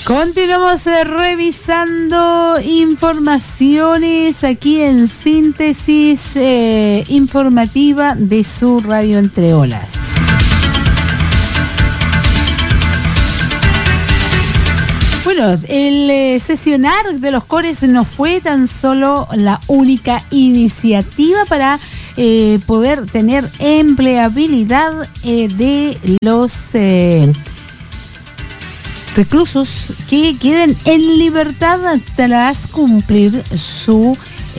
Continuamos revisando informaciones aquí en Síntesis Informativa de su Radio Entre Olas. Bueno, el sesionar de los CORES no fue tan solo la única iniciativa para poder tener empleabilidad de los reclusos que queden en libertad tras cumplir su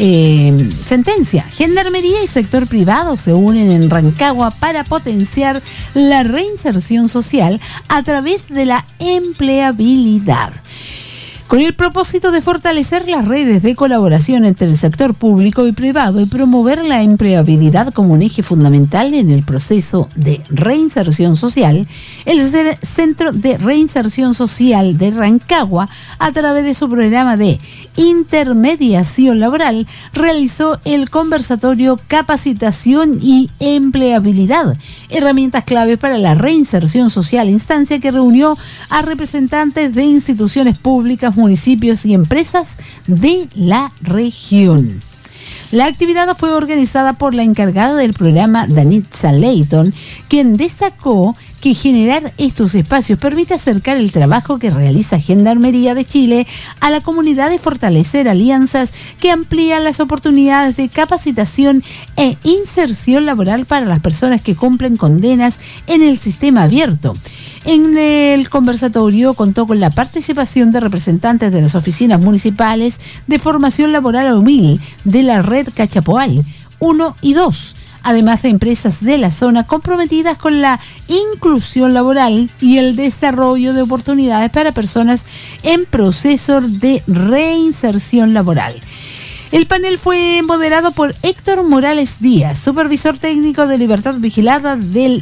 sentencia. Gendarmería y sector privado se unen en Rancagua para potenciar la reinserción social a través de la empleabilidad. Con el propósito de fortalecer las redes de colaboración entre el sector público y privado y promover la empleabilidad como un eje fundamental en el proceso de reinserción social, el Centro de Reinserción Social de Rancagua, a través de su programa de intermediación laboral, realizó el conversatorio Capacitación y Empleabilidad, herramientas clave para la reinserción social, instancia que reunió a representantes de instituciones públicas, municipios y empresas de la región. La actividad fue organizada por la encargada del programa, Danitza Leighton, quien destacó que generar estos espacios permite acercar el trabajo que realiza Gendarmería de Chile a la comunidad y fortalecer alianzas que amplían las oportunidades de capacitación e inserción laboral para las personas que cumplen condenas en el sistema abierto. En el conversatorio contó con la participación de representantes de las oficinas municipales de formación laboral humil de la red Cachapoal 1 y 2, además de empresas de la zona comprometidas con la inclusión laboral y el desarrollo de oportunidades para personas en proceso de reinserción laboral. El panel fue moderado por Héctor Morales Díaz, supervisor técnico de Libertad Vigilada del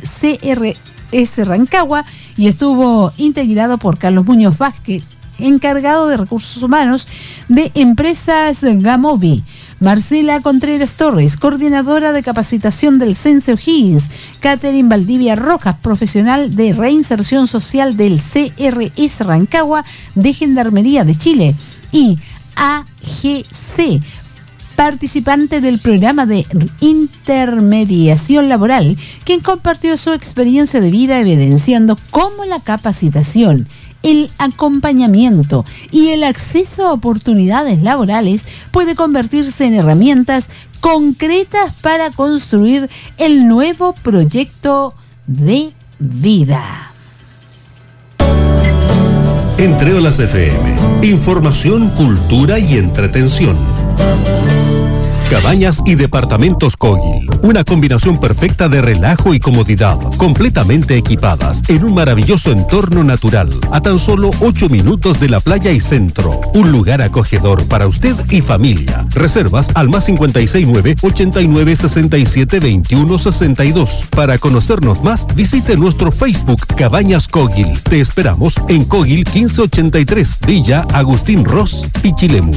CRS Rancagua, y estuvo integrado por Carlos Muñoz Vázquez, encargado de recursos humanos de Empresas Gamovi, Marcela Contreras Torres, coordinadora de capacitación del Cense O'Higgins, Catherine Valdivia Rojas, profesional de reinserción social del CRS Rancagua de Gendarmería de Chile, y AGC, participante del programa de intermediación laboral, quien compartió su experiencia de vida evidenciando cómo la capacitación, el acompañamiento y el acceso a oportunidades laborales puede convertirse en herramientas concretas para construir el nuevo proyecto de vida. Entre Olas FM, información, cultura y entretención. Cabañas y departamentos Kogil, una combinación perfecta de relajo y comodidad, completamente equipadas en un maravilloso entorno natural, a tan solo 8 minutos de la playa y centro. Un lugar acogedor para usted y familia. Reservas al +569 89 67 21 62. Para conocernos más, visite nuestro Facebook Cabañas Kogil. Te esperamos en Kogil 1583, Villa Agustín Ross, Pichilemu.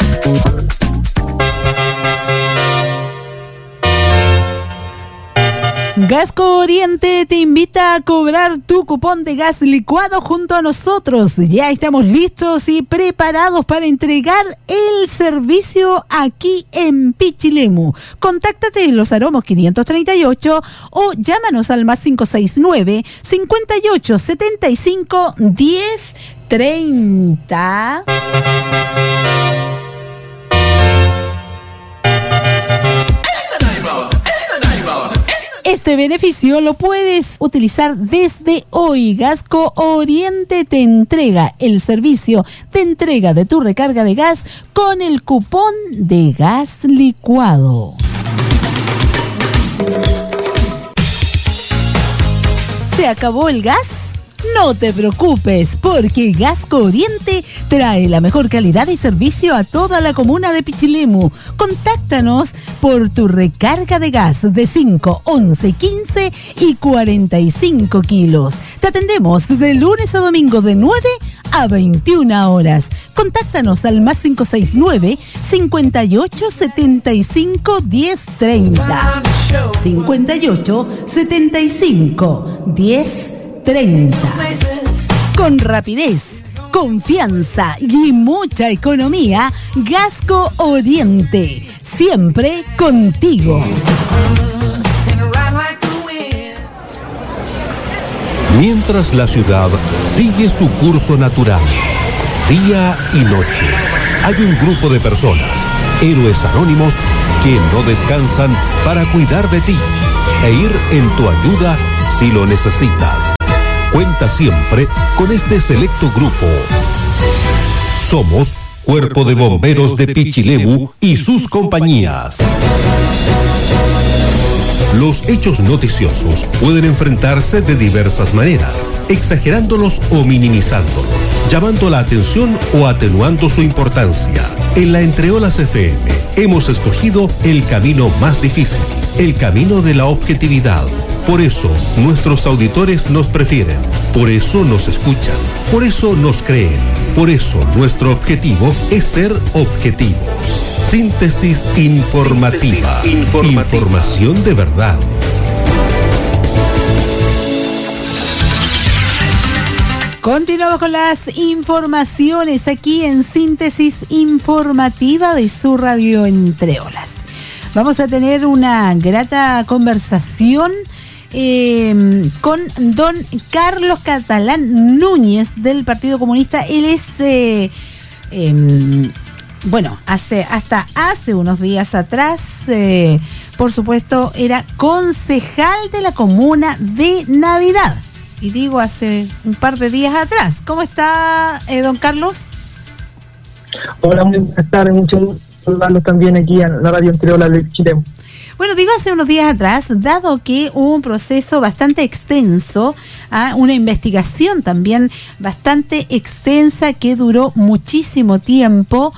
Gasco Oriente te invita a cobrar tu cupón de gas licuado junto a nosotros. Ya estamos listos y preparados para entregar el servicio aquí en Pichilemu. Contáctate en Los Aromos 538 o llámanos al +569 58 75 10 30. Este beneficio lo puedes utilizar desde hoy. Gasco Oriente te entrega el servicio de entrega de tu recarga de gas con el cupón de gas licuado. ¿Se acabó el gas? No te preocupes, porque Gasco Oriente trae la mejor calidad y servicio a toda la comuna de Pichilemu. Contáctanos por tu recarga de gas de 5, 11, 15 y 45 kilos. Te atendemos de lunes a domingo de 9 a 21 horas. Contáctanos al +569 58 75 10 30. 58 75 10 30. Con rapidez, confianza y mucha economía, Gasco Oriente, siempre contigo. Mientras la ciudad sigue su curso natural, día y noche, hay un grupo de personas, héroes anónimos, que no descansan para cuidar de ti e ir en tu ayuda si lo necesitas. Cuenta siempre con este selecto grupo. Somos Cuerpo de Bomberos de Pichilemu y sus compañías. Los hechos noticiosos pueden enfrentarse de diversas maneras, exagerándolos o minimizándolos, llamando la atención o atenuando su importancia. En la Entreolas FM hemos escogido el camino más difícil, el camino de la objetividad. Por eso nuestros auditores nos prefieren, por eso nos escuchan, por eso nos creen, por eso nuestro objetivo es ser objetivos. Síntesis informativa. Información de verdad. Continuamos con las informaciones aquí en Síntesis Informativa de su radio Entreolas. Vamos a tener una grata conversación con don Carlos Catalán Núñez del Partido Comunista. Él es hasta hace unos días atrás, por supuesto, era concejal de la comuna de Navidad. Y digo, hace un par de días atrás. ¿Cómo está, don Carlos? Hola, muy buenas tardes. Mucho gusto saludarlos también aquí en la radio Entreolas de Chile. Bueno, digo hace unos días atrás, dado que hubo un proceso bastante extenso, una investigación también bastante extensa que duró muchísimo tiempo,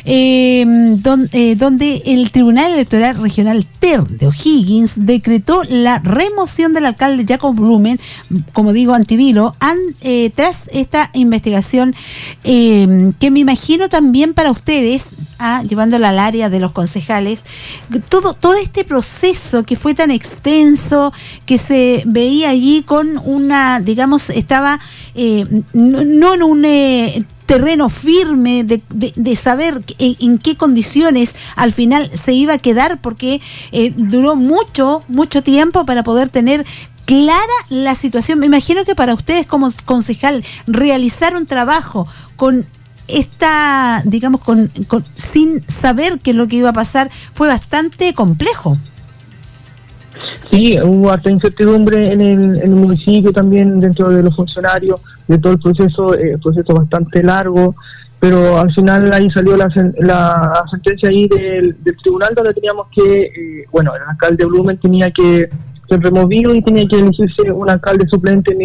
donde el Tribunal Electoral Regional TER de O'Higgins decretó la remoción del alcalde Jacob Blumen, como digo, Antivilo, tras esta investigación que me imagino también para ustedes, llevándola al área de los concejales, todo este proceso que fue tan extenso, que se veía allí con una, digamos, estaba no en un terreno firme de saber en qué condiciones al final se iba a quedar, porque duró mucho tiempo para poder tener clara la situación. Me imagino que para ustedes como concejal realizar un trabajo con esta, digamos, sin saber qué es lo que iba a pasar, fue bastante complejo. Sí, hubo harta incertidumbre en el municipio también, dentro de los funcionarios, de todo el proceso bastante largo, pero al final ahí salió la sentencia ahí del tribunal, donde teníamos que, el alcalde Blumen tenía que ser removido y tenía que elegirse un alcalde suplente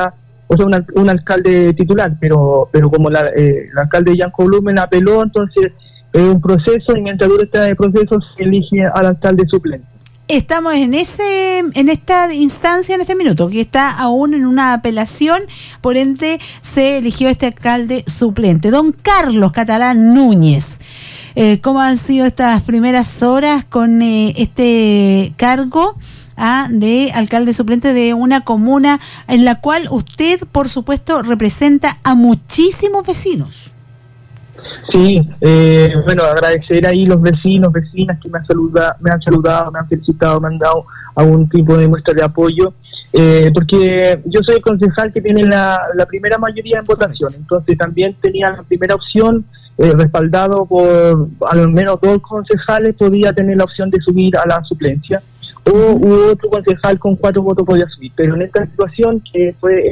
un alcalde titular, pero como el alcalde Jacob Blumen apeló, entonces un proceso, y mientras dura este proceso se elige al alcalde suplente. Estamos en esta instancia, en este minuto, que está aún en una apelación, por ende se eligió este alcalde suplente. Don Carlos Catalán Núñez, ¿cómo han sido estas primeras horas con este cargo de alcalde suplente de una comuna en la cual usted, por supuesto, representa a muchísimos vecinos? Sí, agradecer ahí los vecinos, vecinas que me han saludado, me han felicitado, me han dado algún tipo de muestra de apoyo, porque yo soy el concejal que tiene la primera mayoría en votación, entonces también tenía la primera opción, respaldado por al menos 2 concejales, podía tener la opción de subir a la suplencia, o otro concejal con 4 votos podía subir, pero en esta situación que fue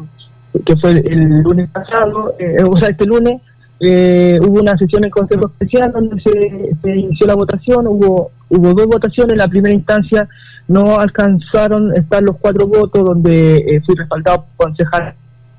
el lunes pasado, este lunes, hubo una sesión en Consejo Especial donde se inició la votación, hubo 2 votaciones. En la primera instancia no alcanzaron a estar los 4 votos, donde fui respaldado por concejal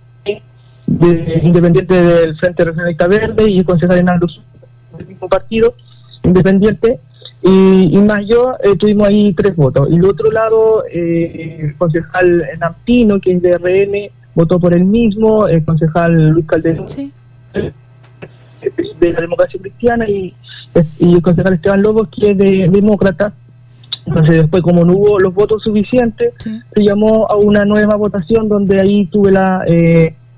independiente del Frente Regionalista Verde y el concejal Enaldo del mismo partido independiente, y más yo, tuvimos ahí 3 votos. Y del otro lado, el concejal Nampino, que es de RN, votó por él mismo, el concejal Luis Calderón, sí, de la Democracia Cristiana, y el concejal Esteban Lobos, que es de Demócrata. Entonces después, como no hubo los votos suficientes, sí, se llamó a una nueva votación, donde ahí tuve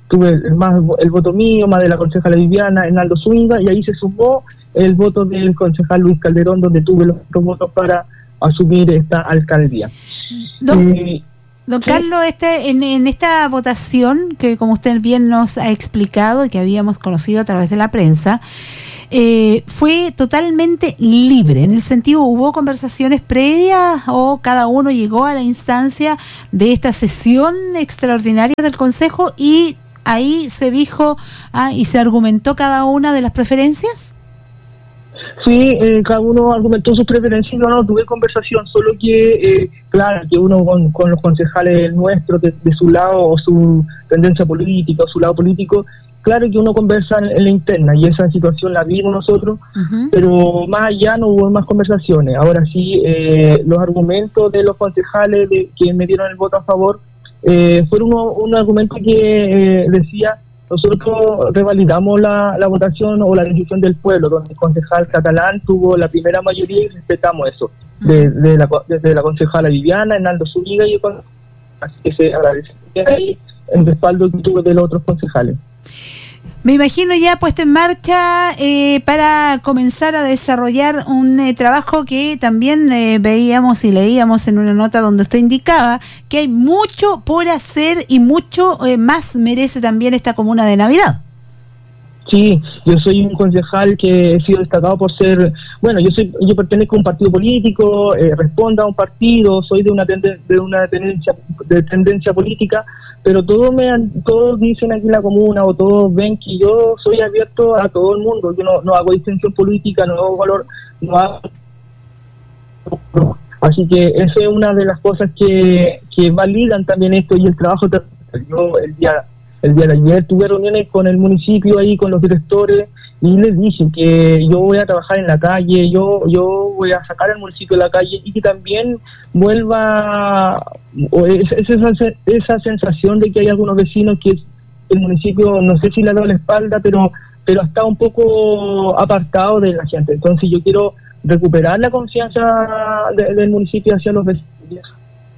tuve el voto mío, más de la concejala Viviana, Hernando Zúñiga, y ahí se sumó el voto del concejal Luis Calderón, donde tuve los otros votos para asumir esta alcaldía. Don Carlos, en esta votación, que como usted bien nos ha explicado y que habíamos conocido a través de la prensa, fue totalmente libre, en el sentido, ¿hubo conversaciones previas o cada uno llegó a la instancia de esta sesión extraordinaria del Consejo y ahí se dijo y se argumentó cada una de las preferencias? Sí, cada uno argumentó sus preferencias. Yo no tuve conversación, solo que, claro, que uno con los concejales nuestros de su lado o su tendencia política o su lado político, claro que uno conversa en la interna y esa situación la vimos nosotros, pero más allá no hubo más conversaciones. Ahora sí, los argumentos de los concejales que me dieron el voto a favor fueron un argumento que decía: nosotros revalidamos la votación o la decisión del pueblo, donde el concejal catalán tuvo la primera mayoría y respetamos eso, desde la concejala Viviana, Hernando Zúñiga, y así que se agradece ahí el respaldo que tuve de los otros concejales. Me imagino ya puesto en marcha para comenzar a desarrollar un trabajo que también veíamos y leíamos en una nota donde usted indicaba que hay mucho por hacer y mucho más merece también esta comuna de Navidad. Sí, yo soy un concejal que he sido destacado por ser, bueno, yo pertenezco a un partido político, respondo a un partido, soy de una tendencia política, pero todos dicen aquí en la comuna o todos ven que yo soy abierto a todo el mundo. Yo no hago distinción política, no hago valor, así que esa es una de las cosas que validan también esto y el trabajo. Yo el día de ayer tuve reuniones con el municipio ahí, con los directores, y les dije que yo voy a trabajar en la calle, yo voy a sacar al municipio de la calle y que también vuelva esa sensación de que hay algunos vecinos que el municipio, no sé si le ha dado la espalda, pero está un poco apartado de la gente. Entonces yo quiero recuperar la confianza del municipio hacia los vecinos.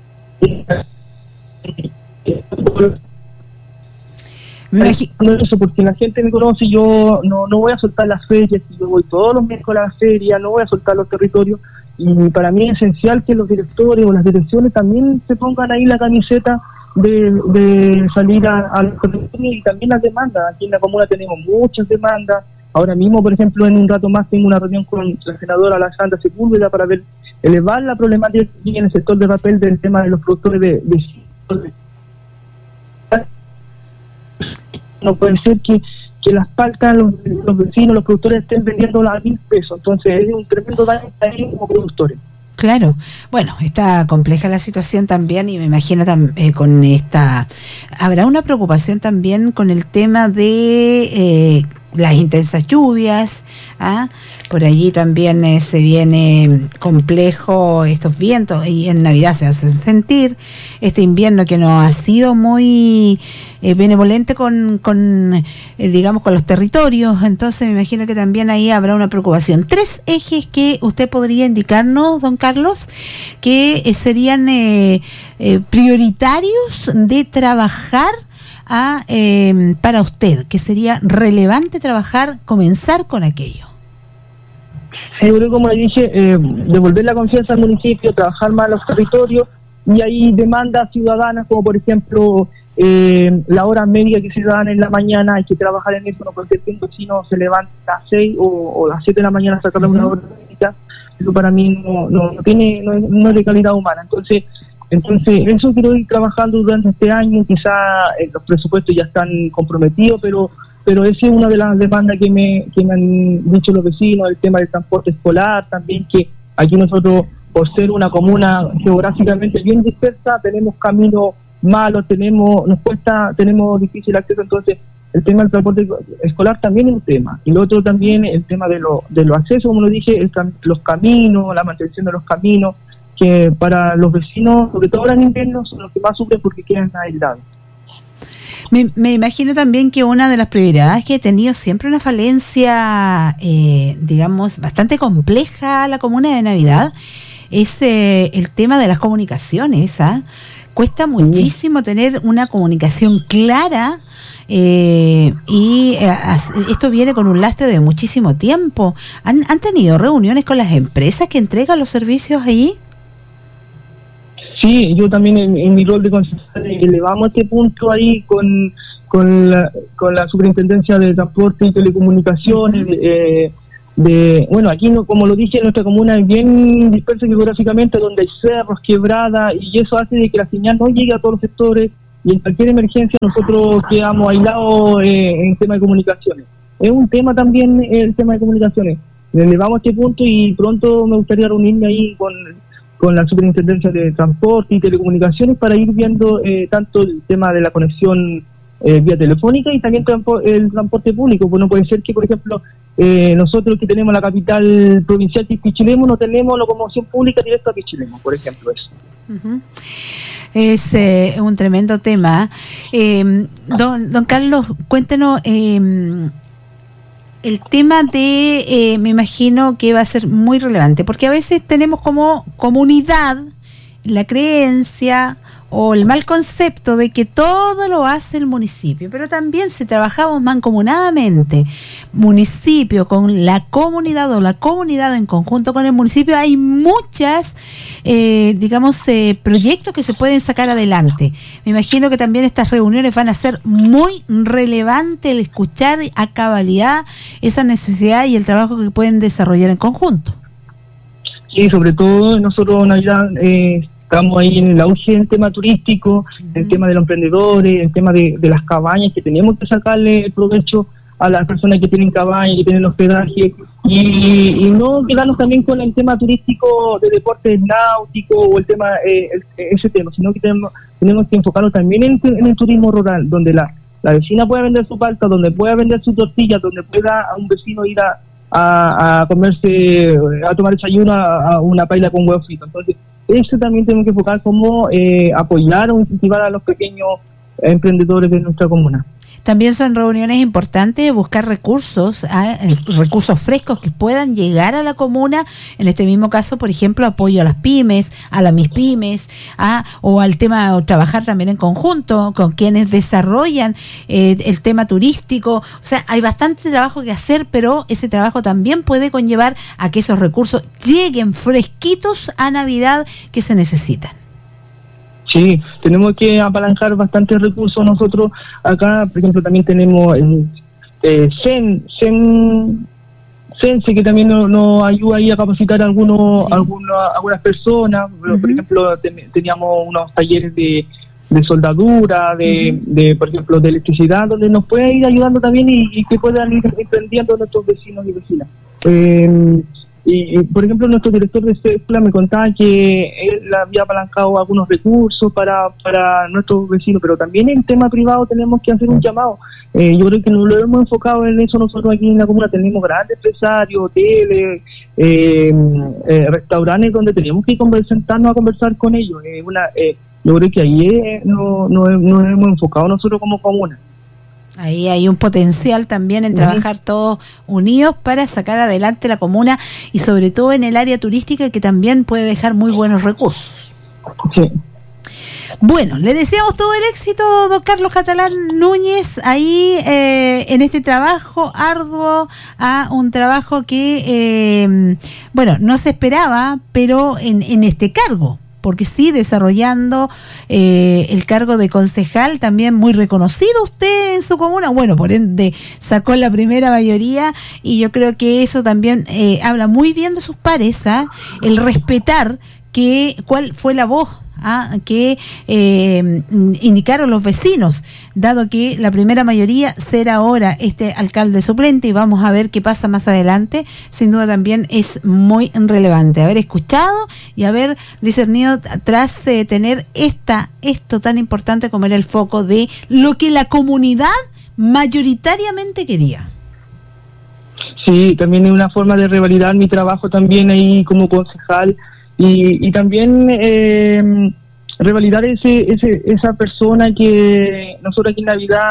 Eso, porque la gente me conoce, yo no voy a soltar las ferias, yo voy todos los miércoles a la feria, no voy a soltar los territorios, y para mí es esencial que los directores o las direcciones también se pongan ahí la camiseta de salir a los territorios y también las demandas. Aquí en la comuna tenemos muchas demandas. Ahora mismo, por ejemplo, en un rato más tengo una reunión con la senadora Alejandra Sepúlveda para elevar la problemática que en el sector de papel del tema de los productores de no puede ser que las paltas, los vecinos, los productores estén vendiéndolas a 1.000 pesos. Entonces es un tremendo daño para ellos como productores. Claro, bueno, está compleja la situación también y me imagino con esta... Habrá una preocupación también con el tema de las intensas lluvias, por allí también se viene complejo estos vientos y en Navidad se hacen sentir este invierno que no ha sido muy benevolente con digamos con los territorios. Entonces me imagino que también ahí habrá una preocupación. 3 ejes que usted podría indicarnos, don Carlos, que serían prioritarios de trabajar para usted, que sería relevante comenzar con aquello. Sí, yo creo, como le dije, devolver la confianza al municipio, trabajar más los territorios, y hay demandas ciudadanas, como por ejemplo la hora media que se dan en la mañana, hay que trabajar en eso, no puede ser que un vecino se levanta a las 6 o a las 7 de la mañana a sacarle una hora médica. Eso para mí no es de calidad humana. Entonces eso quiero ir trabajando durante este año. Quizá los presupuestos ya están comprometidos, pero esa es una de las demandas que me han dicho los vecinos, el tema del transporte escolar también, que aquí nosotros, por ser una comuna geográficamente bien dispersa, tenemos caminos malos, tenemos difícil acceso. Entonces el tema del transporte escolar también es un tema, y lo otro también el tema de los accesos, como lo dije, los caminos, la mantención de los caminos, que para los vecinos, sobre todo en invierno, son los que más sufren porque quedan aislados. Me imagino también que una de las prioridades que he tenido siempre una falencia, digamos, bastante compleja la comuna de Navidad, es el tema de las comunicaciones. Cuesta muchísimo tener una comunicación clara esto viene con un lastre de muchísimo tiempo. ¿Han tenido reuniones con las empresas que entregan los servicios ahí? Sí, yo también en mi rol de concejal elevamos este punto ahí con la Superintendencia de Transporte y Telecomunicaciones. Bueno, aquí, no, como lo dije, nuestra comuna es bien dispersa geográficamente, donde hay cerros, quebradas, y eso hace de que la señal no llegue a todos los sectores, y en cualquier emergencia nosotros quedamos aislados en tema de comunicaciones. Es un tema también el tema de comunicaciones. Le elevamos este punto y pronto me gustaría reunirme ahí con la Superintendencia de Transporte y Telecomunicaciones para ir viendo tanto el tema de la conexión vía telefónica y también el transporte público. Pues no puede ser que, por ejemplo, nosotros que tenemos la capital provincial que es Pichilemu, no tenemos locomoción pública directa a Pichilemu, por ejemplo, eso. Uh-huh. Es un tremendo tema. Don Carlos, cuéntenos el tema de, me imagino que va a ser muy relevante, porque a veces tenemos como comunidad la creencia o el mal concepto de que todo lo hace el municipio, pero también si trabajamos mancomunadamente, municipio con la comunidad o la comunidad en conjunto con el municipio, hay muchas, proyectos que se pueden sacar adelante. Me imagino que también estas reuniones van a ser muy relevantes el escuchar a cabalidad esa necesidad y el trabajo que pueden desarrollar en conjunto. Sí, sobre todo nosotros en Navidad estamos ahí en el auge del tema turístico, el tema de los emprendedores, el tema de las cabañas, que tenemos que sacarle el provecho a las personas que tienen cabañas, que tienen hospedaje, y no quedarnos también con el tema turístico de deportes náuticos o el tema ese tema, sino que tenemos que enfocarnos también en el turismo rural, donde la vecina pueda vender su palta, donde pueda vender su tortilla, donde pueda a un vecino ir a comerse, a tomar desayuno a una paella con huevo frito. Entonces, eso también tenemos que enfocar como apoyar o incentivar a los pequeños emprendedores de nuestra comuna. También son reuniones importantes buscar recursos frescos que puedan llegar a la comuna. En este mismo caso, por ejemplo, apoyo a las pymes, a las MISPYMES, o al tema, o trabajar también en conjunto con quienes desarrollan el tema turístico. O sea, hay bastante trabajo que hacer, pero ese trabajo también puede conllevar a que esos recursos lleguen fresquitos a Navidad que se necesitan. Sí, tenemos que apalancar bastantes recursos nosotros. Acá, por ejemplo, también tenemos el Sense, que también nos ayuda ahí a capacitar algunas personas. Uh-huh. Por ejemplo, teníamos unos talleres de soldadura, por ejemplo, de electricidad, donde nos puede ir ayudando también y que puedan ir emprendiendo nuestros vecinos y vecinas. Y por ejemplo, nuestro director de CEPLA me contaba que él había apalancado algunos recursos para nuestros vecinos, pero también en tema privado tenemos que hacer un llamado. Yo creo que nos lo hemos enfocado en eso nosotros aquí en la comuna. Tenemos grandes empresarios, hoteles, restaurantes donde tenemos que sentarnos a conversar con ellos. Yo creo que ahí nos hemos enfocado nosotros como comuna. Ahí hay un potencial también en trabajar todos unidos para sacar adelante la comuna y sobre todo en el área turística, que también puede dejar muy buenos recursos. Sí. Bueno, le deseamos todo el éxito, don Carlos Catalán Núñez, ahí en este trabajo arduo, un trabajo que, no se esperaba, pero en este cargo. Porque sí, desarrollando el cargo de concejal, también muy reconocido usted en su comuna, por ende sacó la primera mayoría, y yo creo que eso también habla muy bien de sus pares, el respetar cuál fue la voz que indicaron los vecinos, dado que la primera mayoría será ahora este alcalde suplente, y vamos a ver qué pasa más adelante. Sin duda también es muy relevante haber escuchado y haber discernido tras tener esto tan importante como era el foco de lo que la comunidad mayoritariamente quería. Sí, también es una forma de revalidar mi trabajo también ahí como concejal. Y también revalidar esa persona que nosotros aquí en Navidad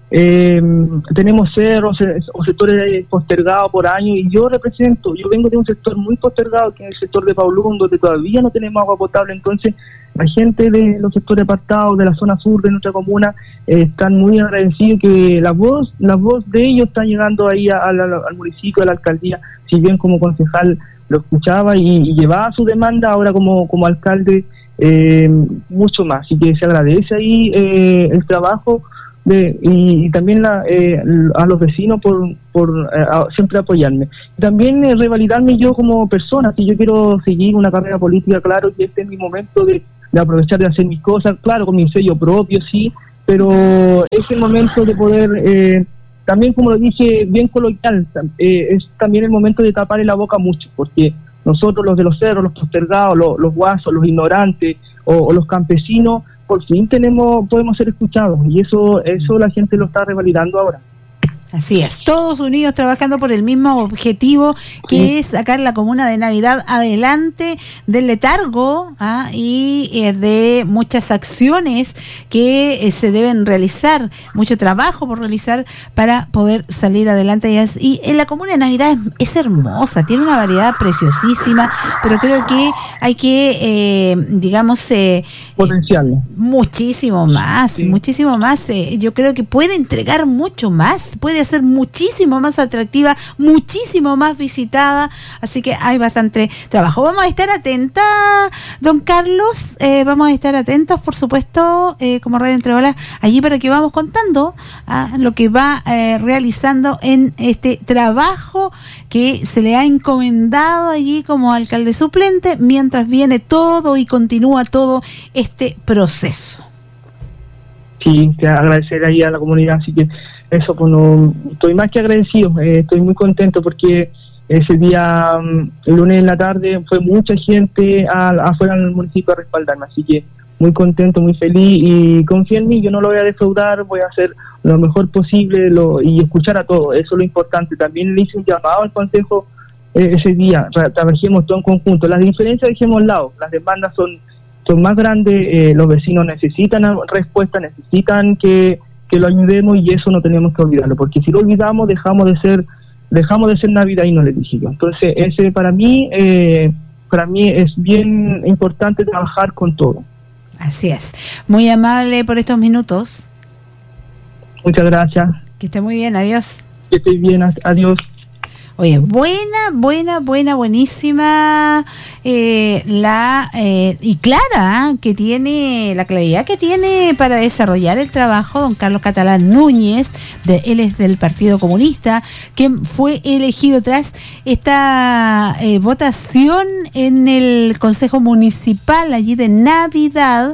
tenemos cerros o sectores postergados por años, y yo vengo de un sector muy postergado, que es el sector de Paulún, donde todavía no tenemos agua potable. Entonces la gente de los sectores apartados de la zona sur de nuestra comuna están muy agradecidos que la voz de ellos está llegando ahí al municipio, a la alcaldía. Si bien como concejal lo escuchaba y llevaba su demanda, ahora como alcalde mucho más. Así que se agradece ahí el trabajo y también a los vecinos por siempre apoyarme. También revalidarme yo como persona. Si yo quiero seguir una carrera política, claro que este es mi momento de aprovechar de hacer mis cosas, claro, con mi sello propio, sí, pero es el momento de poder, también como lo dije bien coloquial, es también el momento de taparle la boca mucho, porque nosotros los de los cerros, los postergados, los guasos, los ignorantes o los campesinos, por fin podemos ser escuchados, y eso la gente lo está revalidando ahora. Así es, todos unidos trabajando por el mismo objetivo, que es sacar la comuna de Navidad adelante del letargo y de muchas acciones que se deben realizar, mucho trabajo por realizar para poder salir adelante. Y la comuna de Navidad es hermosa, tiene una variedad preciosísima, pero creo que hay que, potenciarlo. Muchísimo más. Yo creo que puede entregar mucho más, puede ser muchísimo más atractiva, muchísimo más visitada, así que hay bastante trabajo. Vamos a estar atentas, don Carlos, vamos a estar atentos, por supuesto, como Radio Entre Olas, allí para que vamos contando lo que va realizando en este trabajo que se le ha encomendado allí como alcalde suplente, mientras viene todo y continúa todo este proceso. Sí, te agradecer ahí a la comunidad, así que eso, pues no, estoy más que agradecido, estoy muy contento porque ese día, el lunes en la tarde, fue mucha gente afuera del municipio a respaldarme, así que muy contento, muy feliz, y confía en mí, yo no lo voy a defraudar, voy a hacer lo mejor posible y escuchar a todos, eso es lo importante. También le hice un llamado al consejo ese día, trabajemos todo en conjunto, las diferencias dejemos a un lado, las demandas son más grandes, los vecinos necesitan respuesta, necesitan que lo ayudemos, y eso no tenemos que olvidarlo, porque si lo olvidamos dejamos de ser Navidad, y no le dije yo. Entonces ese para mí es bien importante trabajar con todo. Así es, muy amable por estos minutos. Muchas gracias. Que esté muy bien, adiós. Que esté bien, adiós. Oye, buenísima y clara, que tiene la claridad que tiene para desarrollar el trabajo don Carlos Catalán Núñez, él es del Partido Comunista, que fue elegido tras esta votación en el Consejo Municipal allí de Navidad,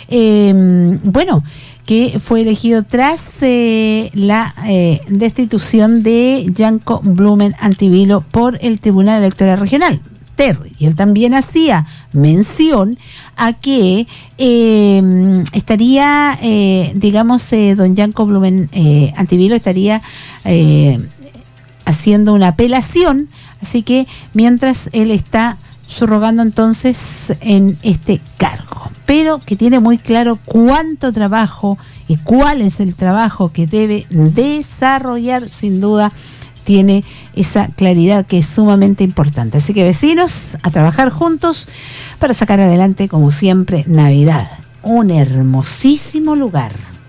que fue elegido tras la destitución de Yanko Blumen Antivilo por el Tribunal Electoral Regional, Terry. Y él también hacía mención a que estaría, don Yanko Blumen Antivilo estaría haciendo una apelación, así que mientras él está subrogando entonces en este cargo, pero que tiene muy claro cuánto trabajo y cuál es el trabajo que debe desarrollar, sin duda tiene esa claridad que es sumamente importante. Así que vecinos, a trabajar juntos para sacar adelante, como siempre, Navidad, un hermosísimo lugar.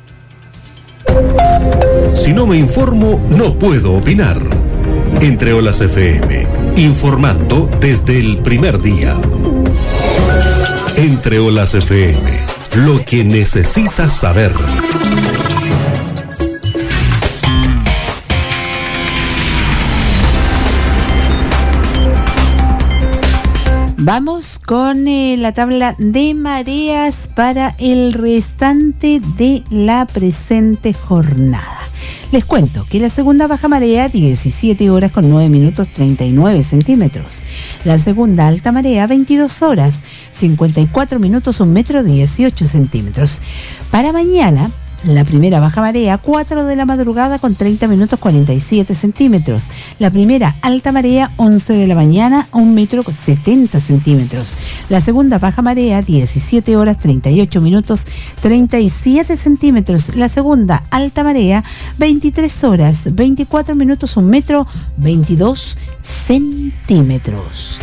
Si no me informo, no puedo opinar. Entre Olas FM, informando desde el primer día. Entre Olas FM, lo que necesitas saber. Vamos con la tabla de mareas para el restante de la presente jornada. Les cuento que la segunda baja marea, 17 horas con 9 minutos 39 centímetros. La segunda alta marea, 22 horas 54 minutos 1 metro 18 centímetros. Para mañana, La primera baja marea, 4 de la madrugada con 30 minutos 47 centímetros. La primera alta marea, 11 de la mañana, 1 metro 70 centímetros. La segunda baja marea, 17 horas 38 minutos 37 centímetros. La segunda alta marea, 23 horas 24 minutos 1 metro 22 centímetros.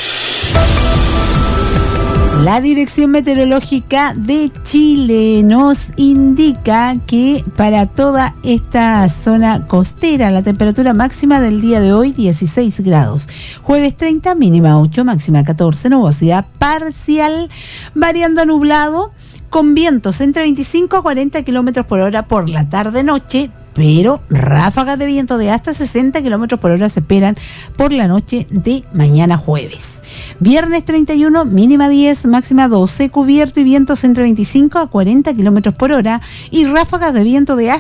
La Dirección Meteorológica de Chile nos indica que para toda esta zona costera la temperatura máxima del día de hoy 16 grados. Jueves 30, mínima 8, máxima 14, nubosidad parcial, variando a nublado, con vientos entre 25 a 40 kilómetros por hora por la tarde-noche, pero ráfagas de viento de hasta 60 kilómetros por hora se esperan por la noche de mañana jueves. Viernes 31, mínima 10, máxima 12, cubierto y vientos entre 25 a 40 kilómetros por hora y ráfagas de viento de hasta